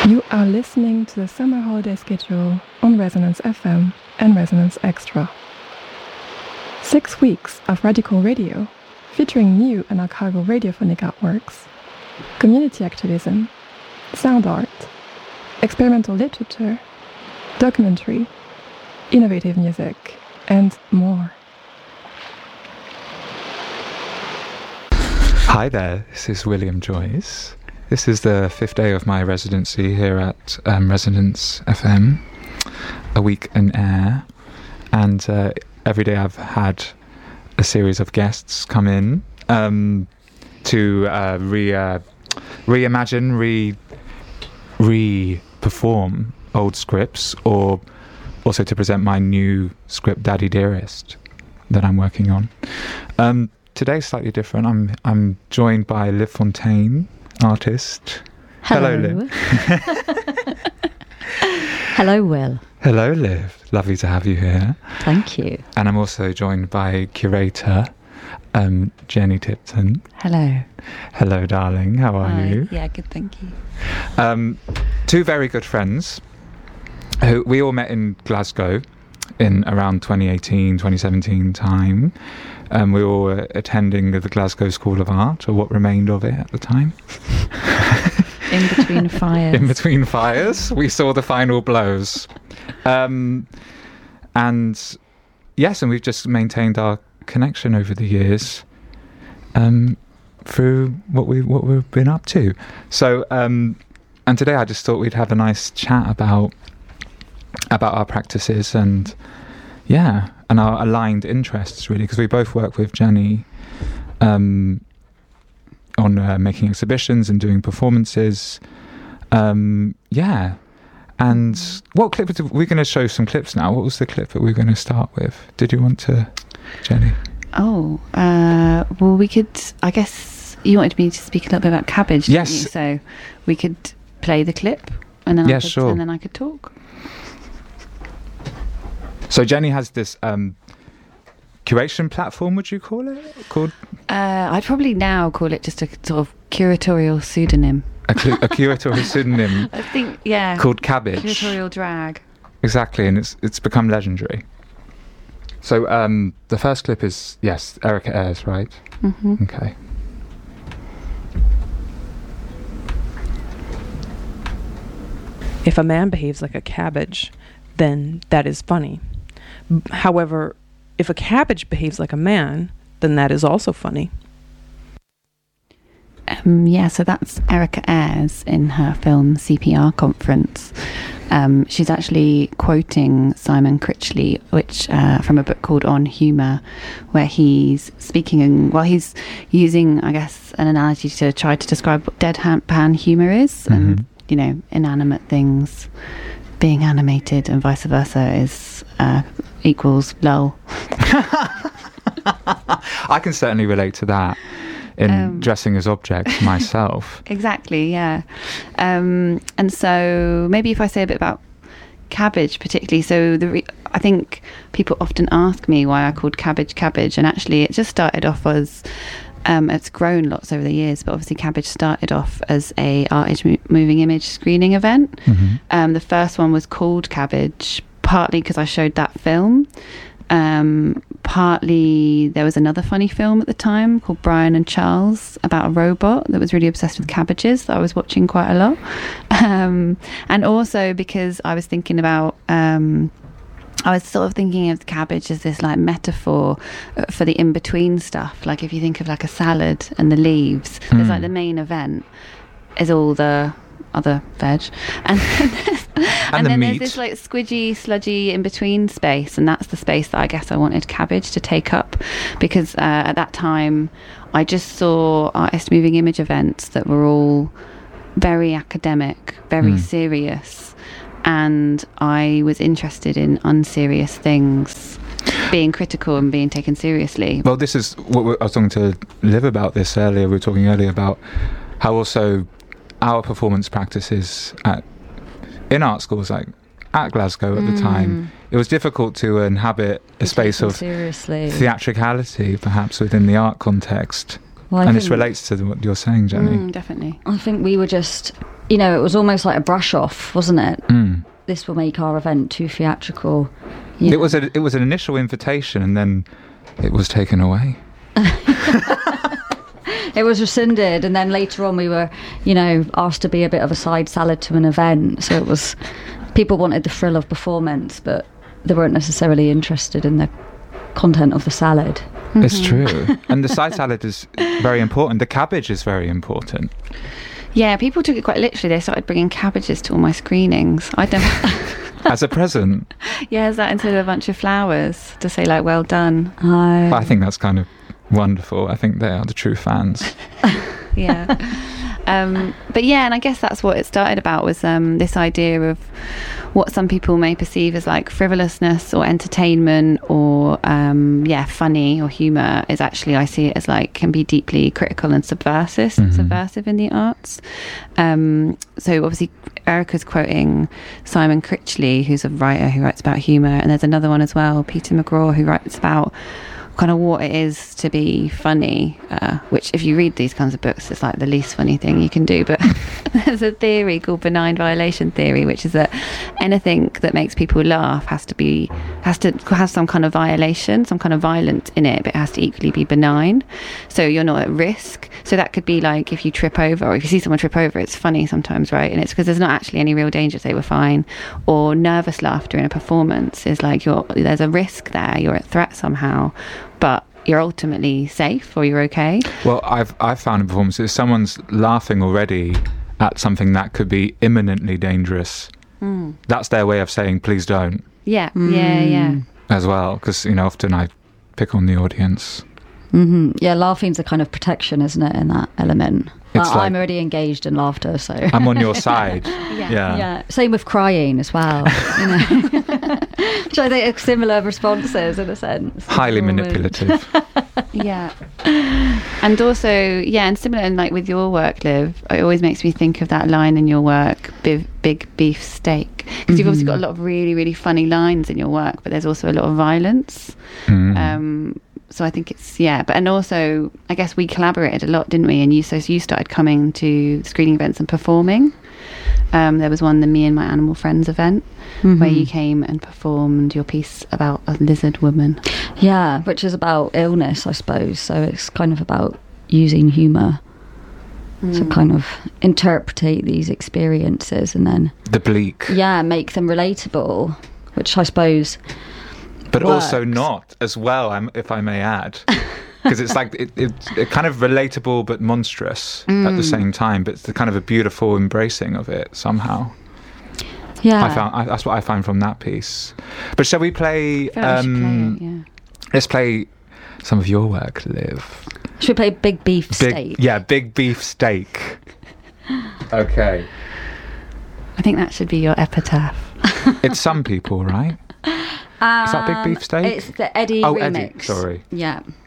You are listening to the summer holiday schedule on Resonance FM and Resonance Extra. 6 weeks of radical radio featuring new and archival radiophonic artworks, community activism, sound art, experimental literature, documentary, innovative music, and more. Hi there, this is William Joyce. This is the 5th day of my residency here at Resonance FM, a week in air, and every day I've had a series of guests come in to reimagine, re-perform old scripts, or also to present my new script, Daddy Dearest, that I'm working on. Today's slightly different. I'm joined by Liv Fontaine, artist. Hello Liv. Hello, Will. Hello, Liv. Lovely to have you here. Thank you. And I'm also joined by curator Jenny Tipton. Hello. Hello, darling. How are you? Yeah, good, thank you. Two very good friends who we all met in Glasgow in around 2018, 2017 time. We were attending the Glasgow School of Art, or what remained of it at the time. In between fires. In between fires, we saw the final blows. And yes, and we've just maintained our connection over the years through what we've been up to. So, and today I just thought we'd have a nice chat about our practices and our aligned interests, really, because we both work with Jenny on making exhibitions and doing performances. And what clip we're going to show some clips now? What was the clip that we were going to start with? Did you want to, Jenny? Well, we could, I guess you wanted me to speak a little bit about Cabbage, yes. Didn't you? So we could play the clip and then sure. I could talk. So Jenny has this curation platform, would you call it? I'd probably now call it just a sort of curatorial pseudonym. A curatorial pseudonym. I think, yeah. Called Cabbage. Curatorial drag. Exactly, and it's become legendary. So the first clip is, yes, Erica Ayres, right? Mm-hmm. Okay. If a man behaves like a cabbage, then that is funny. However, if a cabbage behaves like a man, then that is also funny. So that's Erica Ayres in her film CPR Conference. She's actually quoting Simon Critchley, which from a book called On Humour, where he's speaking, he's using, I guess, an analogy to try to describe what deadpan humour is, and, inanimate things being animated and vice versa is equals lol. I can certainly relate to that in dressing as objects myself. Exactly, yeah. And so maybe if I say a bit about Cabbage particularly, so I think people often ask me why I called Cabbage, and actually it just started off as it's grown lots over the years, but obviously Cabbage started off as a moving image screening event. Mm-hmm. The first one was called Cabbage, partly because I showed that film. Partly there was another funny film at the time called Brian and Charles about a robot that was really obsessed with cabbages that I was watching quite a lot. And also because I was thinking about I was sort of thinking of the cabbage as this like metaphor for the in-between stuff. Like if you think of like a salad and the leaves, there's like the main event is all the other veg, and then there's this like squidgy, sludgy in-between space, and that's the space that I guess I wanted Cabbage to take up, because at that time I just saw artist moving image events that were all very academic, very serious, and I was interested in unserious things being critical and being taken seriously. Well, this is what I was talking to Liv about this earlier. We were talking earlier about how also our performance practices in art schools, like at Glasgow at the time, it was difficult to inhabit a space of theatricality, perhaps within the art context. Well, and this relates to what you're saying, Jenny. Definitely. I think we were just you know, it was almost like a brush off, wasn't it? Mm. This will make our event too theatrical. You know. It was an initial invitation, and then it was taken away. It was rescinded, and then later on we were, you know, asked to be a bit of a side salad to an event. So it was, people wanted the thrill of performance, but they weren't necessarily interested in the content of the salad. It's true. And the side salad is very important. The cabbage is very important. Yeah, people took it quite literally. They started bringing cabbages to all my screenings. I don't. As a present. Yeah, is that instead of a bunch of flowers to say like, well done? I think that's kind of wonderful. I think they are the true fans. Yeah. But yeah, and I guess that's what it started about, was this idea of what some people may perceive as like frivolousness or entertainment or funny or humour is actually, I see it as like, can be deeply critical and subversive in the arts. So obviously Erica's quoting Simon Critchley, who's a writer who writes about humour, and there's another one as well, Peter McGraw, who writes about kind of what it is to be funny, which if you read these kinds of books, it's like the least funny thing you can do. But there's a theory called benign violation theory, which is that anything that makes people laugh has to have some kind of violation, some kind of violence in it, but it has to equally be benign, so you're not at risk. So that could be like if you trip over, or if you see someone trip over, it's funny sometimes, right? And it's because there's not actually any real danger, so they were fine. Or nervous laughter in a performance is like there's a risk there, you're at threat somehow, but you're ultimately safe, or you're okay. Well, I've found in performances, someone's laughing already at something that could be imminently dangerous. That's their way of saying, please don't. Yeah. As well, because, you know, often I pick on the audience. Mm-hmm. Yeah, laughing's a kind of protection, isn't it, in that element? It's like, I'm already engaged in laughter, so I'm on your side. Yeah. Same with crying as well. You know, which I think are similar responses in a sense. Highly manipulative. Yeah. And also, and similar, and like with your work, Liv, it always makes me think of that line in your work, big beef steak, because you've obviously got a lot of really, really funny lines in your work, but there's also a lot of violence. So I think it's, but, and also I guess we collaborated a lot, didn't we? And you started coming to screening events and performing. There was one, the Me and My Animal Friends event, where you came and performed your piece about a lizard woman. Yeah, which is about illness, I suppose. So it's kind of about using humour to kind of interpretate these experiences and then... The bleak. Yeah, make them relatable, which I suppose... But works. Also not as well, if I may add. Because it's like it kind of relatable but monstrous at the same time, but it's the kind of a beautiful embracing of it somehow. Yeah, that's what I find from that piece. But shall we play? Let's play some of your work, Liv. Should we play Big Beef Steak? Yeah, Big Beef Steak. Okay. I think that should be your epitaph. It's some people, right? Is that Big Beef Steak? It's the Eddie remix. Eddie, sorry. Yeah.